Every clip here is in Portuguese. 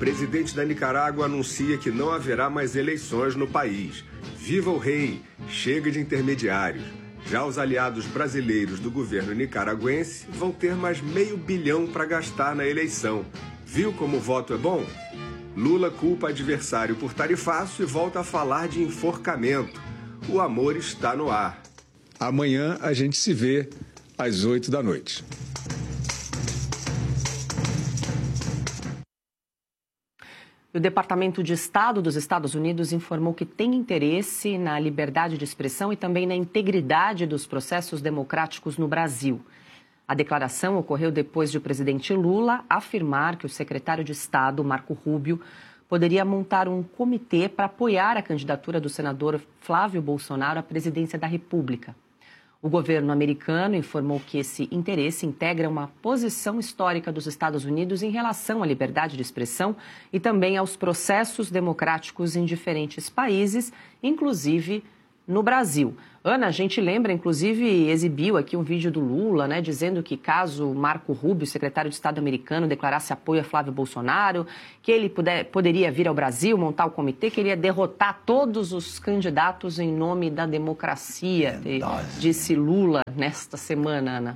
Presidente da Nicarágua anuncia que não haverá mais eleições no país. Viva o rei! Chega de intermediários. Já os aliados brasileiros do governo nicaragüense vão ter mais R$500 bilhão para gastar na eleição. Viu como o voto é bom? Lula culpa adversário por tarifaço e volta a falar de enforcamento. O amor está no ar. Amanhã a gente se vê às 20h. O Departamento de Estado dos Estados Unidos informou que tem interesse na liberdade de expressão e também na integridade dos processos democráticos no Brasil. A declaração ocorreu depois de o presidente Lula afirmar que o secretário de Estado, Marco Rubio, poderia montar um comitê para apoiar a candidatura do senador Flávio Bolsonaro à presidência da República. O governo americano informou que esse interesse integra uma posição histórica dos Estados Unidos em relação à liberdade de expressão e também aos processos democráticos em diferentes países, inclusive no Brasil. Ana, a gente lembra, inclusive, exibiu aqui um vídeo do Lula, né, dizendo que caso Marco Rubio, secretário de Estado americano, declarasse apoio a Flávio Bolsonaro, que ele poderia vir ao Brasil, montar o comitê, que ele ia derrotar todos os candidatos em nome da democracia, disse Lula nesta semana, Ana.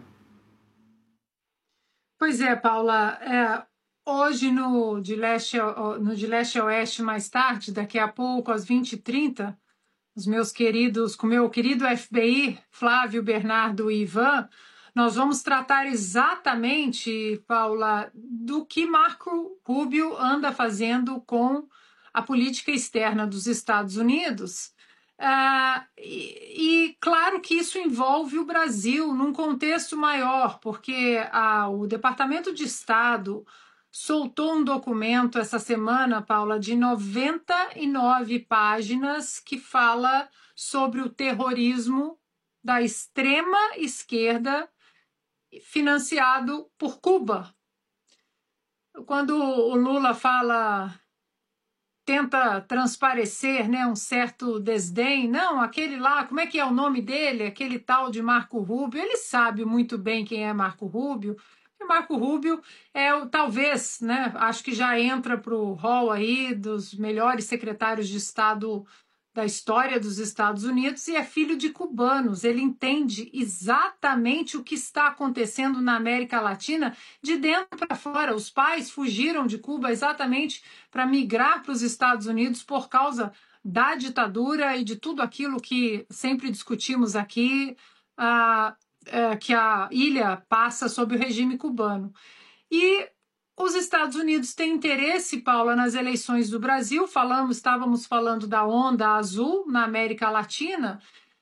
Pois é, Paula. Hoje, no De Leste a Oeste, mais tarde, daqui a pouco, às 20h30, com meu querido FBI, Flávio, Bernardo e Ivan, nós vamos tratar exatamente, Paula, do que Marco Rubio anda fazendo com a política externa dos Estados Unidos. E claro que isso envolve o Brasil num contexto maior, porque o Departamento de Estado soltou um documento essa semana, Paula, de 99 páginas que fala sobre o terrorismo da extrema esquerda financiado por Cuba. Quando o Lula tenta transparecer, né, um certo desdém, não, aquele lá, como é que é o nome dele? Aquele tal de Marco Rubio, ele sabe muito bem quem é Marco Rubio. Marco Rubio talvez, né, acho que já entra para o hall aí dos melhores secretários de Estado da história dos Estados Unidos e é filho de cubanos. Ele entende exatamente o que está acontecendo na América Latina de dentro para fora. Os pais fugiram de Cuba exatamente para migrar para os Estados Unidos por causa da ditadura e de tudo aquilo que sempre discutimos aqui, que a ilha passa sob o regime cubano. E os Estados Unidos têm interesse, Paula, nas eleições do Brasil. Estávamos falando da onda azul na América Latina,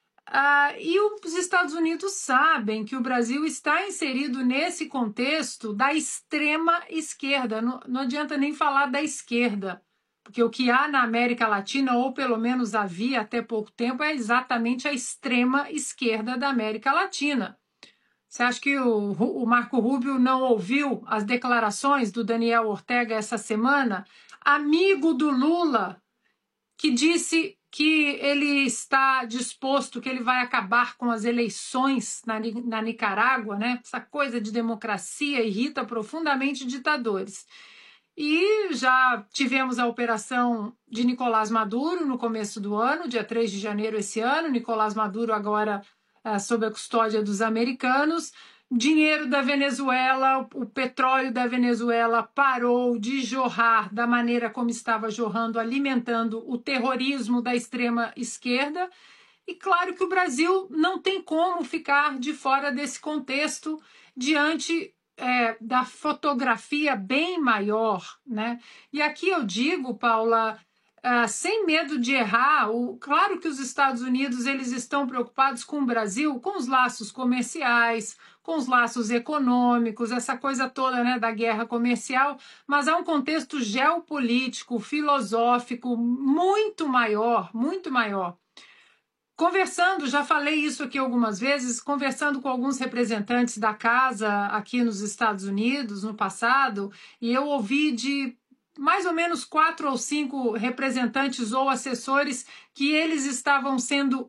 e os Estados Unidos sabem que o Brasil está inserido nesse contexto da extrema esquerda. Não adianta nem falar da esquerda, porque o que há na América Latina, ou pelo menos havia até pouco tempo, é exatamente a extrema esquerda da América Latina. Você acha que o Marco Rubio não ouviu as declarações do Daniel Ortega essa semana? Amigo do Lula, que disse que ele está disposto, que ele vai acabar com as eleições na Nicarágua, né? Essa coisa de democracia irrita profundamente ditadores. E já tivemos a operação de Nicolás Maduro no começo do ano, dia 3 de janeiro esse ano. Nicolás Maduro agora sob a custódia dos americanos. Dinheiro da Venezuela, o petróleo da Venezuela parou de jorrar da maneira como estava jorrando, alimentando o terrorismo da extrema esquerda. E claro que o Brasil não tem como ficar de fora desse contexto diante da fotografia bem maior, né? E aqui eu digo, Paula, sem medo de errar, claro que os Estados Unidos eles estão preocupados com o Brasil, com os laços comerciais, com os laços econômicos, essa coisa toda, né, da guerra comercial, mas há um contexto geopolítico, filosófico muito maior, muito maior. Conversando, já falei isso aqui algumas vezes, conversando com alguns representantes da casa aqui nos Estados Unidos no passado, e eu ouvi de mais ou menos 4 ou 5 representantes ou assessores que eles estavam sendo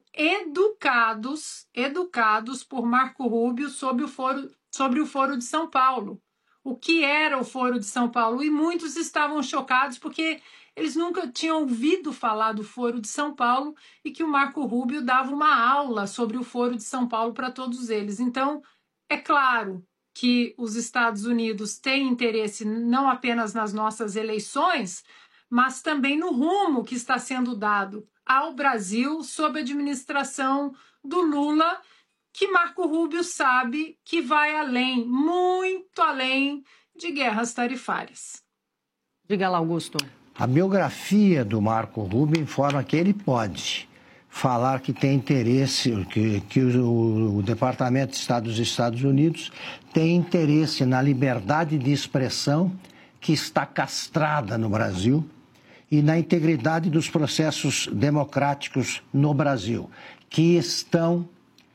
educados por Marco Rubio sobre o Foro de São Paulo. o que era o Foro de São Paulo, e muitos estavam chocados porque eles nunca tinham ouvido falar do Foro de São Paulo e que o Marco Rubio dava uma aula sobre o Foro de São Paulo para todos eles. Então, é claro que os Estados Unidos têm interesse não apenas nas nossas eleições, mas também no rumo que está sendo dado ao Brasil sob a administração do Lula, que Marco Rubio sabe que vai além, muito além de guerras tarifárias. Diga lá, Augusto. A biografia do Marco Rubio informa que ele pode falar que tem interesse, que o Departamento de Estado dos Estados Unidos tem interesse na liberdade de expressão que está castrada no Brasil e na integridade dos processos democráticos no Brasil, que estão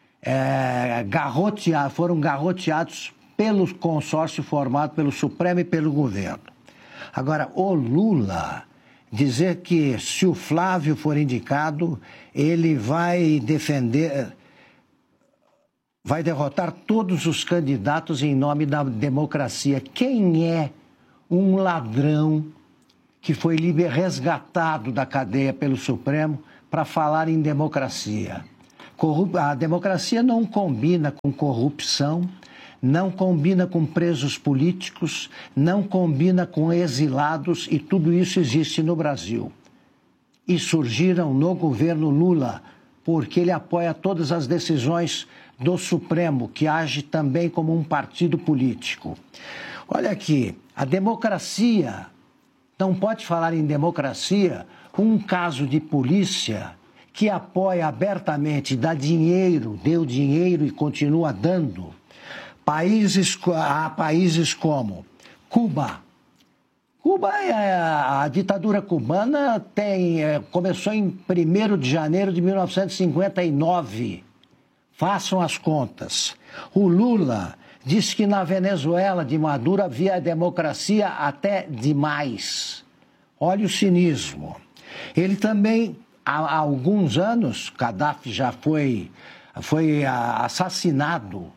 foram garroteados pelo consórcio formado pelo Supremo e pelo governo. Agora, o Lula dizer que se o Flávio for indicado, ele vai derrotar todos os candidatos em nome da democracia. Quem é um ladrão que foi resgatado da cadeia pelo Supremo para falar em democracia? A democracia não combina com corrupção, não combina com presos políticos, não combina com exilados, e tudo isso existe no Brasil. E surgiram no governo Lula, porque ele apoia todas as decisões do Supremo, que age também como um partido político. Olha aqui, a democracia, não pode falar em democracia um caso de polícia que apoia abertamente, deu dinheiro e continua dando, a países como Cuba. A ditadura cubana começou em 1º de janeiro de 1959. Façam as contas. O Lula disse que na Venezuela de Maduro havia democracia até demais. Olha o cinismo. Ele também, há alguns anos, Gaddafi já foi assassinado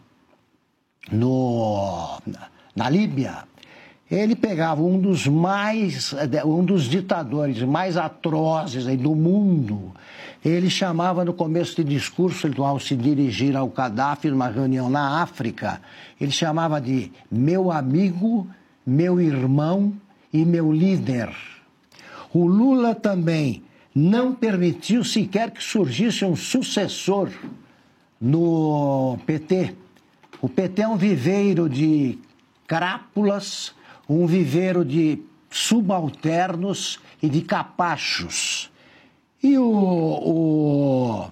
na Líbia. Ele pegava um dos ditadores mais atrozes do mundo. Ele chamava no começo de discurso, ao se dirigir ao Gaddafi numa reunião na África, ele chamava de meu amigo, meu irmão e meu líder. O Lula também não permitiu sequer que surgisse um sucessor no PT. O PT é um viveiro de crápulas, um viveiro de subalternos e de capachos. E o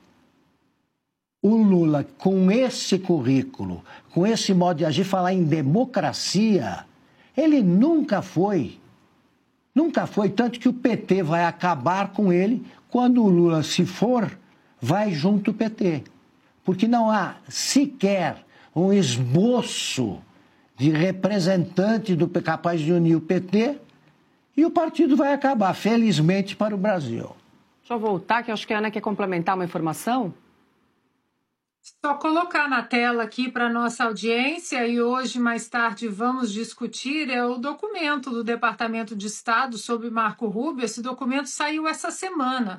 Lula, com esse currículo, com esse modo de agir, falar em democracia, ele nunca foi, tanto que o PT vai acabar com ele. Quando o Lula se for, vai junto o PT. Porque não há sequer um esboço de representante capaz de unir o PT, e o partido vai acabar, felizmente, para o Brasil. Deixa eu voltar, que eu acho que a Ana quer complementar uma informação. Só colocar na tela aqui para a nossa audiência, e hoje, mais tarde, vamos discutir, é o documento do Departamento de Estado sobre Marco Rubio. Esse documento saiu essa semana.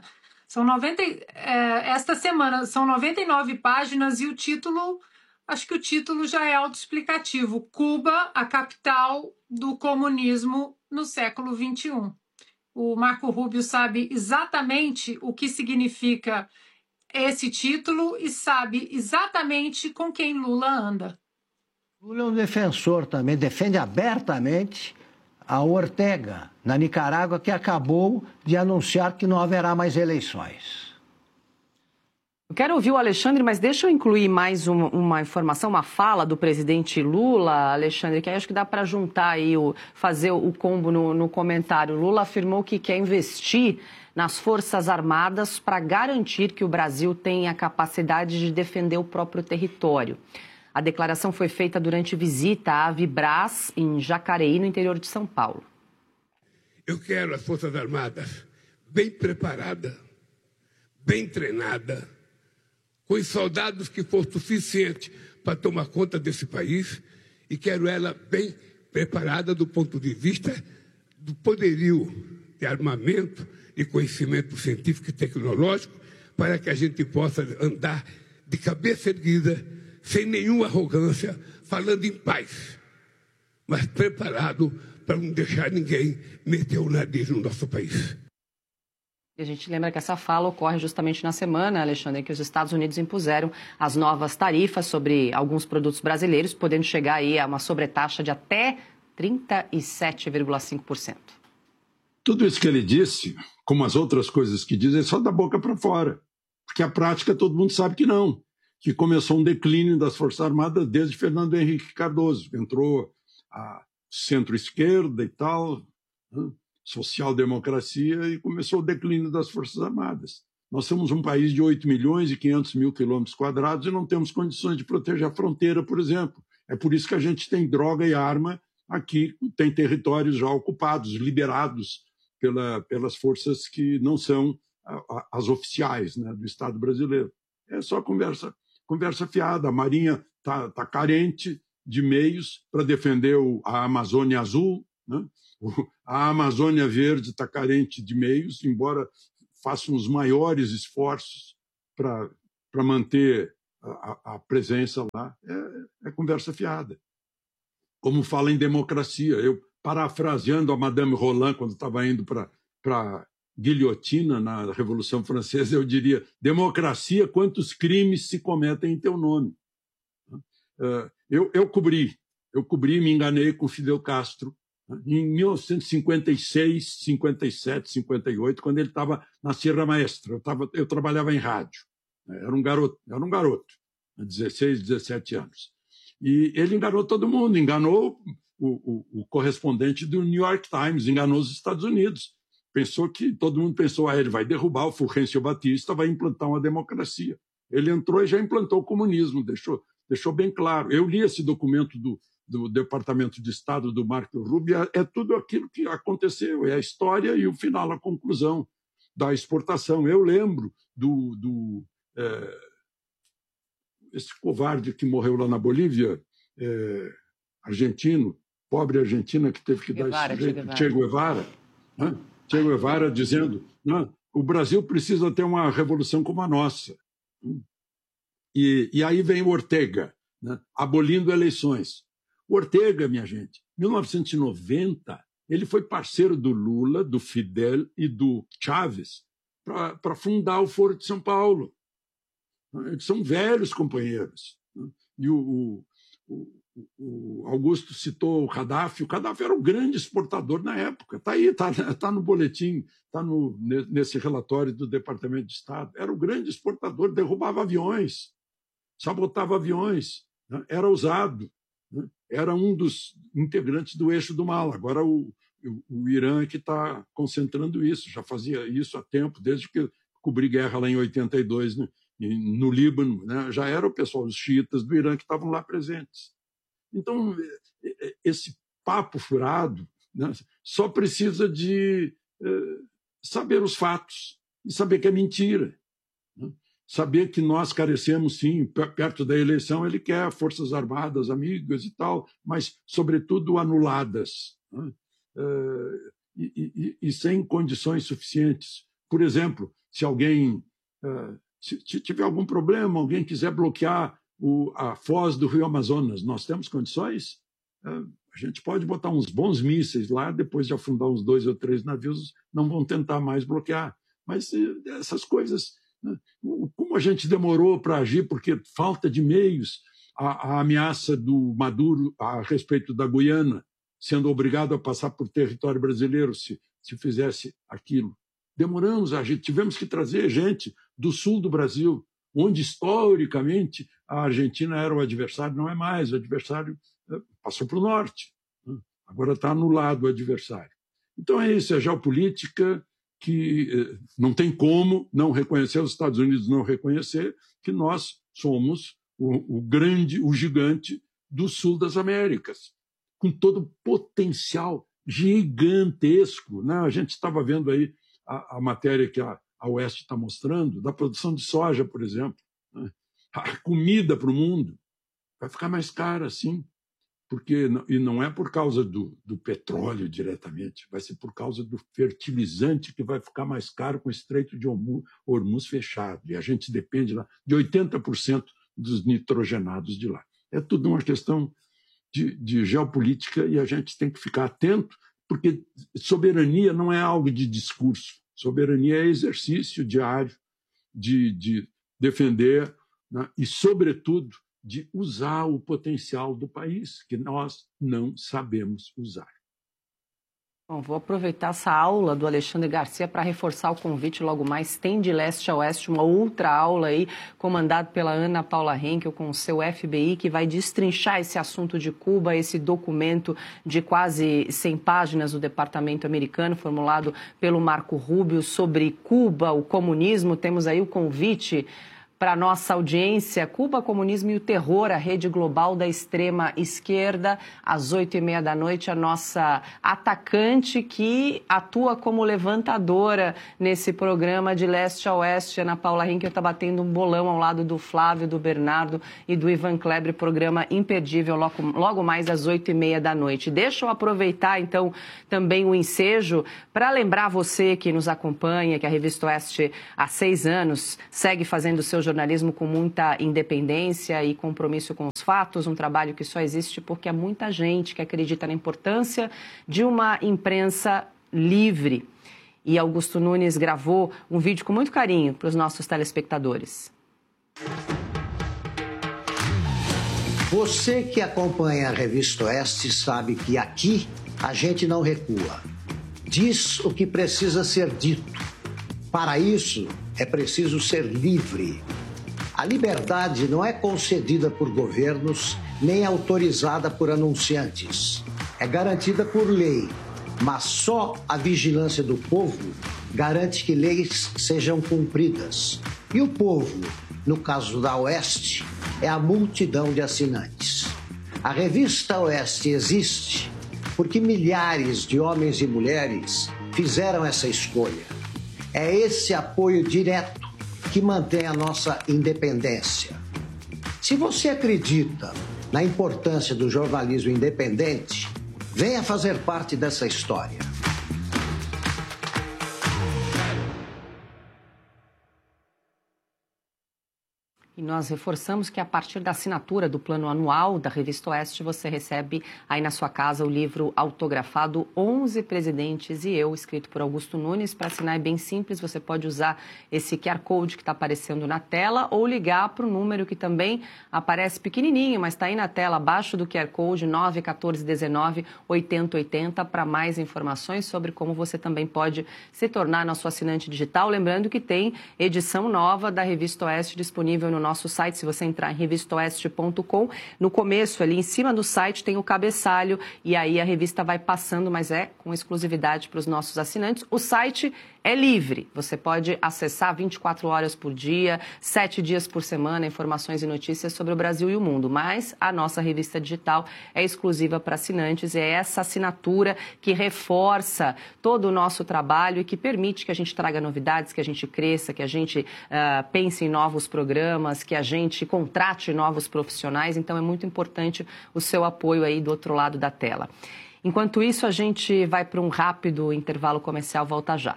Esta semana são 99 páginas e o título, acho que o título já é autoexplicativo: Cuba, a capital do comunismo no século XXI. O Marco Rubio sabe exatamente o que significa esse título e sabe exatamente com quem Lula anda. Lula é um defensor também, defende abertamente a Ortega, na Nicarágua, que acabou de anunciar que não haverá mais eleições. Eu quero ouvir o Alexandre, mas deixa eu incluir mais uma informação, uma fala do presidente Lula, Alexandre, que aí acho que dá para juntar aí, fazer o combo no comentário. Lula afirmou que quer investir nas Forças Armadas para garantir que o Brasil tenha a capacidade de defender o próprio território. A declaração foi feita durante visita à Avibras, em Jacareí, no interior de São Paulo. Eu quero as Forças Armadas bem preparadas, bem treinadas, com os soldados que for suficiente para tomar conta desse país, e quero ela bem preparada do ponto de vista do poderio de armamento, de conhecimento científico e tecnológico, para que a gente possa andar de cabeça erguida, sem nenhuma arrogância, falando em paz, mas preparado para não deixar ninguém meter o nariz no nosso país. E a gente lembra que essa fala ocorre justamente na semana, Alexandre, em que os Estados Unidos impuseram as novas tarifas sobre alguns produtos brasileiros, podendo chegar aí a uma sobretaxa de até 37,5%. Tudo isso que ele disse, como as outras coisas que diz, é só da boca para fora. Porque a prática todo mundo sabe que não. Que começou um declínio das Forças Armadas desde Fernando Henrique Cardoso. Entrou a centro-esquerda e tal, né? Social-democracia, e começou o declínio das Forças Armadas. Nós somos um país de 8 milhões e 500 mil quilômetros quadrados e não temos condições de proteger a fronteira, por exemplo. É por isso que a gente tem droga e arma aqui, tem territórios já ocupados, liberados pelas forças que não são as oficiais, né, do Estado brasileiro. É só conversa fiada. A Marinha está carente de meios para defender a Amazônia Azul, né? A Amazônia Verde está carente de meios, embora façam os maiores esforços para manter a presença lá. É conversa fiada. Como fala em democracia, eu, parafraseando a Madame Roland, quando estava indo para guilhotina na Revolução Francesa, eu diria: democracia, quantos crimes se cometem em teu nome? Eu cobri, me enganei com Fidel Castro em 1956, 57, 58, quando ele estava na Sierra Maestra. Eu trabalhava em rádio. Era um garoto, 16, 17 anos. E ele enganou todo mundo, enganou o correspondente do New York Times, enganou os Estados Unidos. Todo mundo pensou, ele vai derrubar o Fulgêncio Batista, vai implantar uma democracia. Ele entrou e já implantou o comunismo, deixou bem claro. Eu li esse documento do Departamento de Estado do Marco Rubio, é tudo aquilo que aconteceu, é a história e o final, a conclusão da exportação. Eu lembro esse covarde que morreu lá na Bolívia, argentino, pobre argentino que teve que dar esse jeito, Che Guevara, né? Che Guevara dizendo, não, o Brasil precisa ter uma revolução como a nossa. E aí vem o Ortega, né, abolindo eleições. O Ortega, minha gente, em 1990, ele foi parceiro do Lula, do Fidel e do Chávez para fundar o Foro de São Paulo. Eles são velhos companheiros. E o Augusto citou o Gaddafi. O Gaddafi era um grande exportador na época. Está aí, está no boletim, está nesse relatório do Departamento de Estado. Era um grande exportador, derrubava aviões, sabotava aviões, né? Era ousado, né? Era um dos integrantes do eixo do mal. Agora o Irã é que está concentrando isso. Já fazia isso há tempo, desde que cobri guerra lá em 82, né? No Líbano, né? Já era o pessoal, os xiitas do Irã que estavam lá presentes. Então, esse papo furado, né, só precisa de saber os fatos e saber que é mentira. Né? Saber que nós carecemos, sim, perto da eleição ele quer forças armadas, amigas e tal, mas, sobretudo, anuladas, né? E sem condições suficientes. Por exemplo, se alguém... Se tiver algum problema, alguém quiser bloquear a foz do Rio Amazonas, nós temos condições? A gente pode botar uns bons mísseis lá, depois de afundar uns 2 ou 3 navios, não vão tentar mais bloquear. Mas essas coisas, né? Como a gente demorou para agir, porque falta de meios, a ameaça do Maduro a respeito da Guiana, sendo obrigado a passar por território brasileiro se fizesse aquilo. Demoramos a agir, tivemos que trazer gente do sul do Brasil, onde historicamente a Argentina era o adversário, não é mais, o adversário passou para o norte, né? Agora está anulado o adversário. Então é isso, é geopolítica que não tem como não reconhecer, os Estados Unidos não reconhecer que nós somos o gigante do sul das Américas, com todo o potencial gigantesco, né? A gente estava vendo aí a matéria que a Oeste está mostrando, da produção de soja, por exemplo, né? A comida para o mundo vai ficar mais cara, sim, e não é por causa do petróleo diretamente, vai ser por causa do fertilizante que vai ficar mais caro com o Estreito de Hormuz fechado. E a gente depende lá de 80% dos nitrogenados de lá. É tudo uma questão de geopolítica e a gente tem que ficar atento, porque soberania não é algo de discurso. Soberania é exercício diário de defender, né, e, sobretudo, de usar o potencial do país, que nós não sabemos usar. Bom, vou aproveitar essa aula do Alexandre Garcia para reforçar o convite. Logo mais tem de leste a oeste uma outra aula aí, comandada pela Ana Paula Henkel com o seu FBI, que vai destrinchar esse assunto de Cuba, esse documento de quase 100 páginas do Departamento Americano, formulado pelo Marco Rubio, sobre Cuba, o comunismo. Temos aí o convite para a nossa audiência: Cuba, Comunismo e o Terror, a rede global da extrema esquerda, às 8h30 da noite, a nossa atacante que atua como levantadora nesse programa de leste a oeste. Ana Paula Henkel está batendo um bolão ao lado do Flávio, do Bernardo e do Ivan Kleber, programa imperdível, logo mais às 8h30 da noite. Deixa eu aproveitar, então, também o ensejo para lembrar você que nos acompanha, que a Revista Oeste há 6 anos segue fazendo o seu jornalismo com muita independência e compromisso com os fatos, um trabalho que só existe porque há muita gente que acredita na importância de uma imprensa livre. E Augusto Nunes gravou um vídeo com muito carinho para os nossos telespectadores. Você que acompanha a Revista Oeste sabe que aqui a gente não recua. Diz o que precisa ser dito. Para isso, é preciso ser livre. A liberdade não é concedida por governos nem autorizada por anunciantes. É garantida por lei, mas só a vigilância do povo garante que leis sejam cumpridas. E o povo, no caso da Oeste, é a multidão de assinantes. A Revista Oeste existe porque milhares de homens e mulheres fizeram essa escolha. É esse apoio direto que mantém a nossa independência. Se você acredita na importância do jornalismo independente, venha fazer parte dessa história. E nós reforçamos que a partir da assinatura do plano anual da Revista Oeste, você recebe aí na sua casa o livro autografado 11 Presidentes e Eu, escrito por Augusto Nunes. Para assinar é bem simples, você pode usar esse QR Code que está aparecendo na tela ou ligar para o número que também aparece pequenininho, mas está aí na tela, abaixo do QR Code, 91419-8080, para mais informações sobre como você também pode se tornar nosso assinante digital. Lembrando que tem edição nova da Revista Oeste disponível no nosso site. Se você entrar em revistaoeste.com, no começo, ali em cima do site, tem o cabeçalho e aí a revista vai passando, mas é com exclusividade para os nossos assinantes. O site é livre, você pode acessar 24 horas por dia, 7 dias por semana, informações e notícias sobre o Brasil e o mundo, mas a nossa revista digital é exclusiva para assinantes, e é essa assinatura que reforça todo o nosso trabalho e que permite que a gente traga novidades, que a gente cresça, que a gente pense em novos programas, que a gente contrate novos profissionais. Então é muito importante o seu apoio aí do outro lado da tela. Enquanto isso, a gente vai para um rápido intervalo comercial, volta já.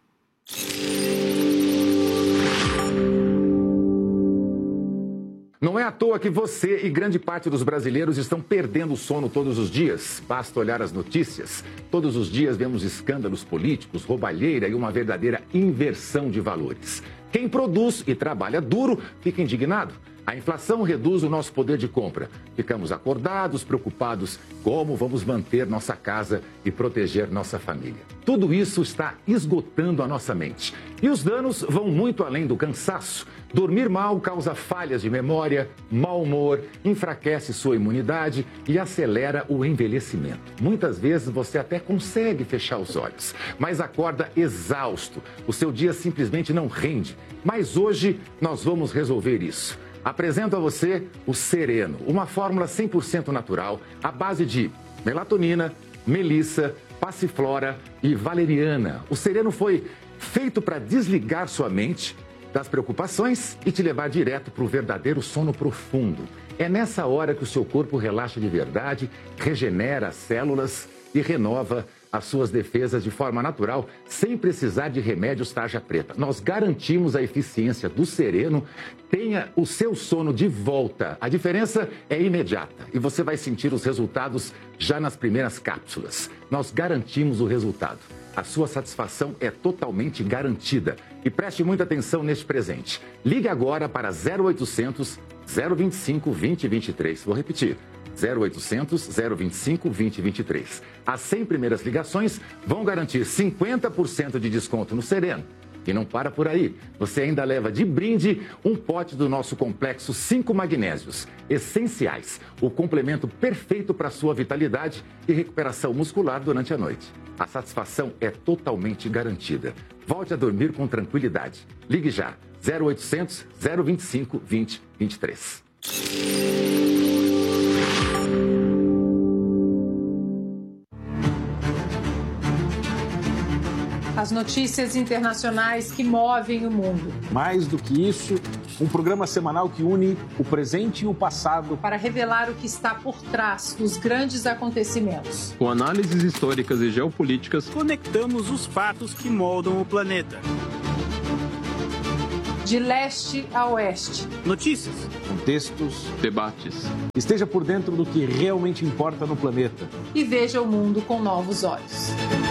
Não é à toa que você e grande parte dos brasileiros estão perdendo o sono todos os dias. Basta olhar as notícias. Todos os dias vemos escândalos políticos, roubalheira e uma verdadeira inversão de valores. Quem produz e trabalha duro fica indignado. A inflação reduz o nosso poder de compra. Ficamos acordados, preocupados como vamos manter nossa casa e proteger nossa família. Tudo isso está esgotando a nossa mente. E os danos vão muito além do cansaço. Dormir mal causa falhas de memória, mau humor, enfraquece sua imunidade e acelera o envelhecimento. Muitas vezes você até consegue fechar os olhos, mas acorda exausto. O seu dia simplesmente não rende. Mas hoje nós vamos resolver isso. Apresento a você o Sereno, uma fórmula 100% natural, à base de melatonina, melissa, passiflora e valeriana. O Sereno foi feito para desligar sua mente das preocupações e te levar direto para o verdadeiro sono profundo. É nessa hora que o seu corpo relaxa de verdade, regenera as células e renova as suas defesas de forma natural, sem precisar de remédios tarja preta. Nós garantimos a eficiência do Sereno. Tenha o seu sono de volta. A diferença é imediata e você vai sentir os resultados já nas primeiras cápsulas. Nós garantimos o resultado. A sua satisfação é totalmente garantida. E preste muita atenção neste presente. Ligue agora para 0800 025 2023. Vou repetir. 0800 025 2023. As 100 primeiras ligações vão garantir 50% de desconto no Sereno. E não para por aí. Você ainda leva de brinde um pote do nosso complexo 5 magnésios essenciais. O complemento perfeito para sua vitalidade e recuperação muscular durante a noite. A satisfação é totalmente garantida. Volte a dormir com tranquilidade. Ligue já. 0800 025 2023. As notícias internacionais que movem o mundo. Mais do que isso, um programa semanal que une o presente e o passado para revelar o que está por trás dos grandes acontecimentos. Com análises históricas e geopolíticas, conectamos os fatos que moldam o planeta. De leste a oeste. Notícias, contextos, debates. Esteja por dentro do que realmente importa no planeta. E veja o mundo com novos olhos.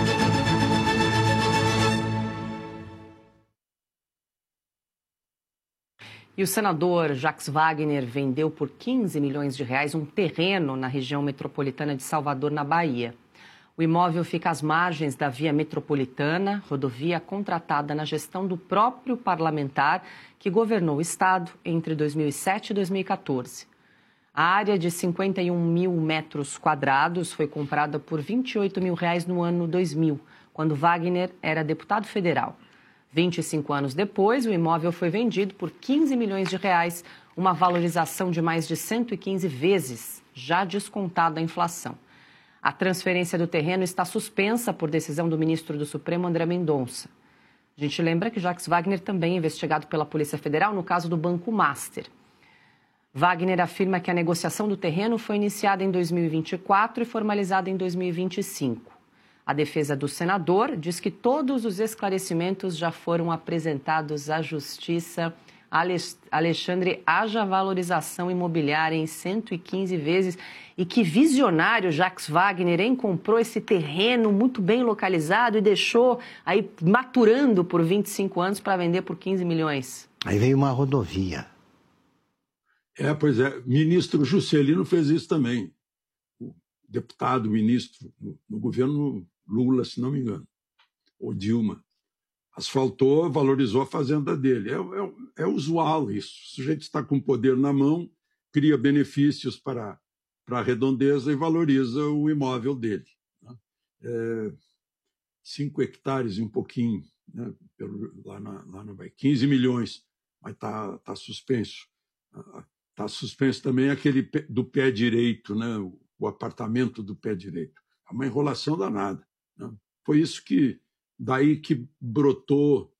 E o senador Jacques Wagner vendeu por 15 milhões de reais um terreno na região metropolitana de Salvador, na Bahia. O imóvel fica às margens da Via Metropolitana, rodovia contratada na gestão do próprio parlamentar que governou o estado entre 2007 e 2014. A área de 51 mil metros quadrados foi comprada por R$ 28 mil no ano 2000, quando Wagner era deputado federal. 25 anos depois, o imóvel foi vendido por 15 milhões de reais, uma valorização de mais de 115 vezes, já descontada a inflação. A transferência do terreno está suspensa por decisão do ministro do Supremo, André Mendonça. A gente lembra que Jacques Wagner também é investigado pela Polícia Federal no caso do Banco Master. Wagner afirma que a negociação do terreno foi iniciada em 2024 e formalizada em 2025. A defesa do senador diz que todos os esclarecimentos já foram apresentados à Justiça. Alexandre, haja valorização imobiliária em 115 vezes. E que visionário Jacques Wagner, hein? Comprou esse terreno muito bem localizado e deixou aí maturando por 25 anos para vender por 15 milhões. Aí veio uma rodovia. Pois é. Ministro Juscelino fez isso também. O deputado, ministro, no governo Lula, se não me engano, ou Dilma, asfaltou, valorizou a fazenda dele. É usual isso. O sujeito está com poder na mão, cria benefícios para a redondeza e valoriza o imóvel dele. 5 hectares e um pouquinho, né, lá na Bahia, 15 milhões, mas está suspenso. Está suspenso também aquele do pé direito, né, o apartamento do pé direito. É uma enrolação danada. Né? Foi isso daí que brotou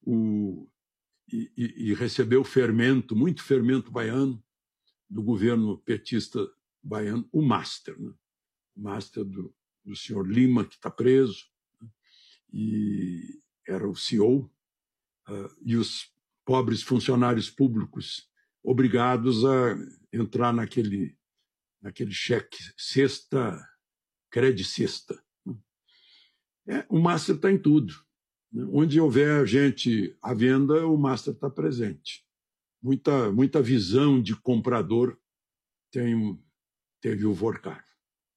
e recebeu fermento, muito fermento baiano, do governo petista baiano, o Master. Né? O Master do senhor Lima, que está preso, né? E era o CEO, e os pobres funcionários públicos obrigados a entrar naquele cheque cesta, crédito cesta. O Master está em tudo. Onde houver gente à venda, o Master está presente. Muita visão de comprador teve o Vorcar.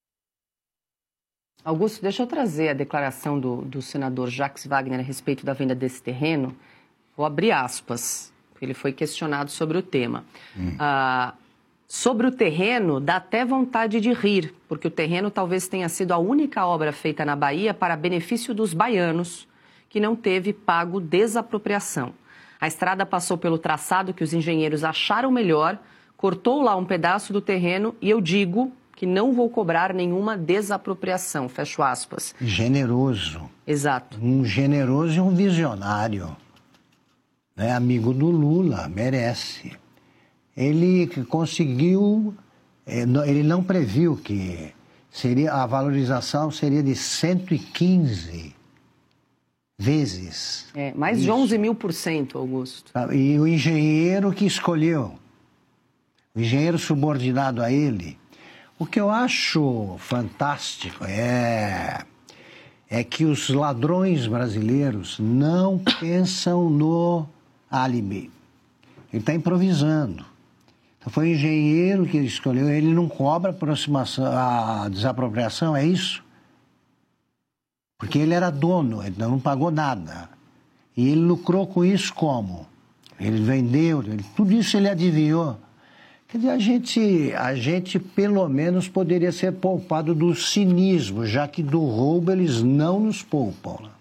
Augusto, deixa eu trazer a declaração do senador Jacques Wagner a respeito da venda desse terreno. Vou abrir aspas, porque ele foi questionado sobre o tema. Sobre o terreno, dá até vontade de rir, porque o terreno talvez tenha sido a única obra feita na Bahia para benefício dos baianos, que não teve pago desapropriação. A estrada passou pelo traçado que os engenheiros acharam melhor, cortou lá um pedaço do terreno e eu digo que não vou cobrar nenhuma desapropriação, fecho aspas. Generoso. Exato. Um generoso e um visionário. Amigo do Lula, merece. ele conseguiu, ele não previu que a valorização seria de 115 vezes. Mais de 11.000%, Augusto. E o engenheiro que escolheu, o engenheiro subordinado a ele. O que eu acho fantástico é que os ladrões brasileiros não pensam no álibi. Ele está improvisando. Então foi o engenheiro que ele escolheu, ele não cobra a desapropriação, é isso? Porque ele era dono, ele não pagou nada. E ele lucrou com isso como? Ele vendeu, tudo isso ele adivinhou. Quer dizer, a gente pelo menos poderia ser poupado do cinismo, já que do roubo eles não nos poupam. Né?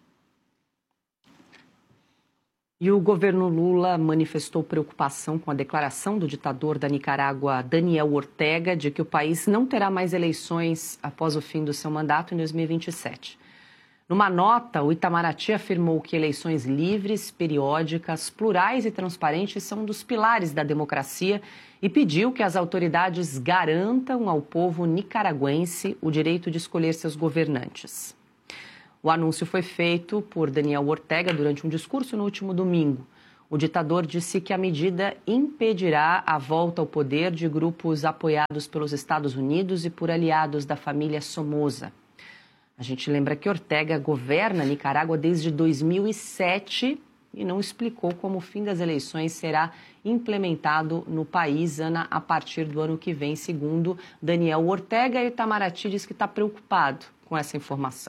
E o governo Lula manifestou preocupação com a declaração do ditador da Nicarágua, Daniel Ortega, de que o país não terá mais eleições após o fim do seu mandato em 2027. Numa nota, o Itamaraty afirmou que eleições livres, periódicas, plurais e transparentes são um dos pilares da democracia e pediu que as autoridades garantam ao povo nicaragüense o direito de escolher seus governantes. O anúncio foi feito por Daniel Ortega durante um discurso no último domingo. O ditador disse que a medida impedirá a volta ao poder de grupos apoiados pelos Estados Unidos e por aliados da família Somoza. A gente lembra que Ortega governa Nicarágua desde 2007 e não explicou como o fim das eleições será implementado no país, Ana, a partir do ano que vem, segundo Daniel Ortega. E Itamaraty diz que está preocupado com essa informação.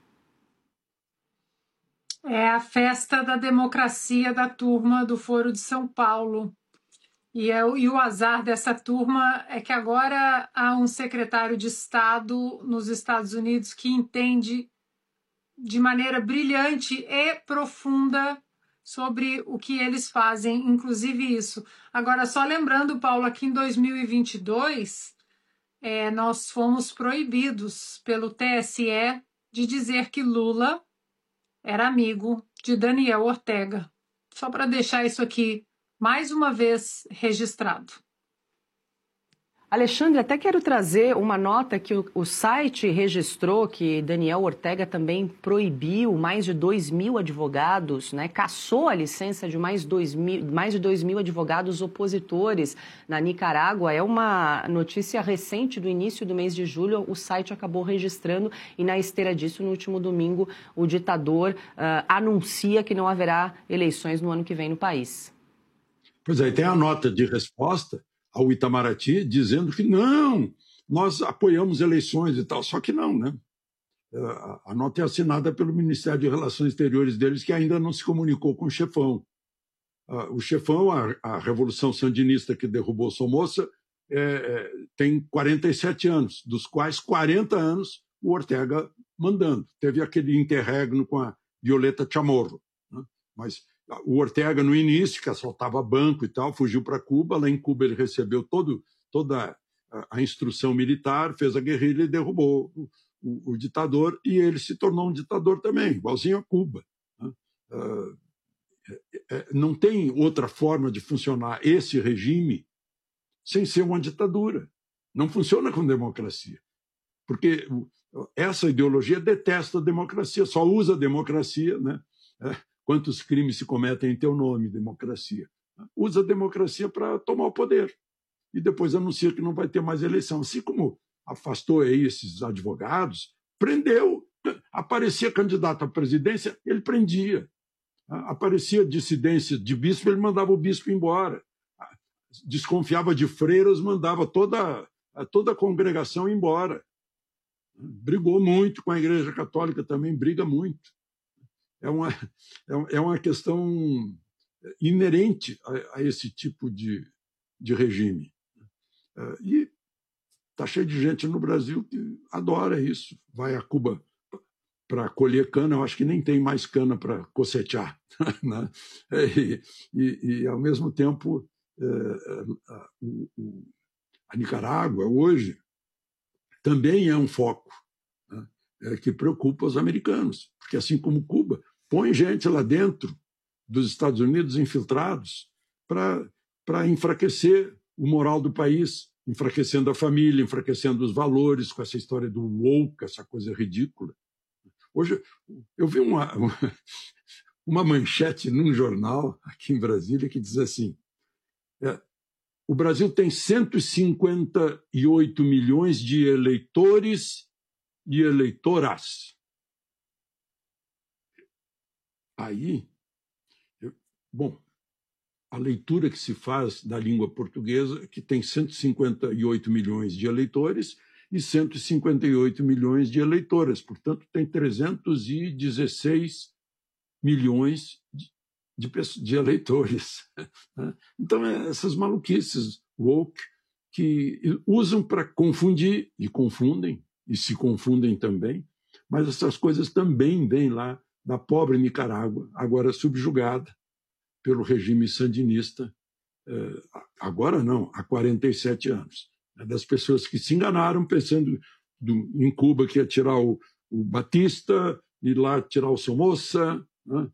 É a festa da democracia da turma do Foro de São Paulo. E o azar dessa turma é que agora há um secretário de Estado nos Estados Unidos que entende de maneira brilhante e profunda sobre o que eles fazem, inclusive isso. Agora, só lembrando, Paulo, que em 2022 nós fomos proibidos pelo TSE de dizer que Lula era amigo de Daniel Ortega. Só para deixar isso aqui mais uma vez registrado. Alexandre, até quero trazer uma nota que o site registrou que Daniel Ortega também proibiu mais de 2.000 advogados, né? Cassou a licença de mais de 2.000 advogados opositores na Nicarágua. É uma notícia recente do início do mês de julho, o site acabou registrando e na esteira disso, no último domingo, o ditador anuncia que não haverá eleições no ano que vem no país. Pois é, tem a nota de resposta ao Itamaraty dizendo que não, nós apoiamos eleições e tal, só que não, né? A nota é assinada pelo Ministério de Relações Exteriores deles, que ainda não se comunicou com o chefão. O chefão, a Revolução Sandinista que derrubou Somoza, tem 47 anos, dos quais 40 anos o Ortega mandando. Teve aquele interregno com a Violeta Chamorro, né? Mas o Ortega, no início, que assaltava banco e tal, fugiu para Cuba. Lá em Cuba ele recebeu toda a instrução militar, fez a guerrilha e derrubou o ditador, e ele se tornou um ditador também, igualzinho a Cuba. Né? Não tem outra forma de funcionar esse regime sem ser uma ditadura. Não funciona com democracia. Porque essa ideologia detesta a democracia, só usa a democracia, né? Quantos crimes se cometem em teu nome, democracia? Usa a democracia para tomar o poder. E depois anuncia que não vai ter mais eleição. Assim como afastou aí esses advogados, prendeu. Aparecia candidato à presidência, ele prendia. Aparecia dissidência de bispo, ele mandava o bispo embora. Desconfiava de freiras, mandava toda a congregação embora. Brigou muito com a Igreja Católica também, briga muito. É uma questão inerente a esse tipo de regime. E está cheio de gente no Brasil que adora isso. Vai a Cuba para colher cana, eu acho que nem tem mais cana para cocetear. Né? E, ao mesmo tempo, a Nicarágua, hoje, também é um foco, né? Que preocupa os americanos, porque, assim como Cuba, põe gente lá dentro dos Estados Unidos infiltrados para para enfraquecer o moral do país, enfraquecendo a família, enfraquecendo os valores, com essa história do woke, essa coisa ridícula. Hoje eu vi uma manchete num jornal aqui em Brasília que diz assim: o Brasil tem 158 milhões de eleitores e eleitoras. Aí, bom, a leitura que se faz da língua portuguesa é que tem 158 milhões de eleitores e 158 milhões de eleitoras. Portanto, tem 316 milhões de eleitores. Então, essas maluquices woke que usam para confundir, e confundem, e se confundem também, mas essas coisas também vêm lá da pobre Nicarágua, agora subjugada pelo regime sandinista, agora não, há 47 anos. Das pessoas que se enganaram pensando em Cuba que ia tirar o Batista, e lá tirar o Somoza, né?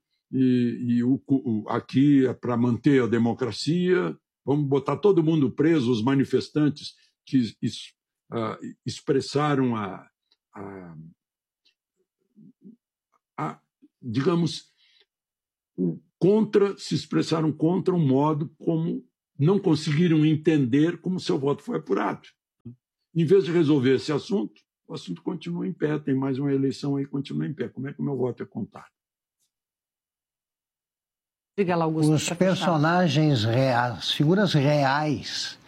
Aqui é para manter a democracia, vamos botar todo mundo preso, os manifestantes que expressaram digamos, se expressaram contra um modo como não conseguiram entender como seu voto foi apurado. Em vez de resolver esse assunto, o assunto continua em pé, tem mais uma eleição aí, continua em pé. Como é que o meu voto é contado? Diga lá, Augusto. Os personagens reais, as figuras reais